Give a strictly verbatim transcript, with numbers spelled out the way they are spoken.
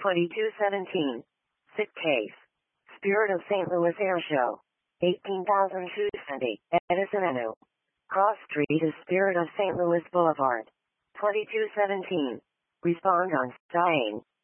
twenty-two seventeen. Sick case. Spirit of Saint Louis Air Show. eighteen thousand two hundred seventy. Edison Avenue. Cross Street is Spirit of Saint Louis Boulevard. twenty-two seventeen. Respond on Stein.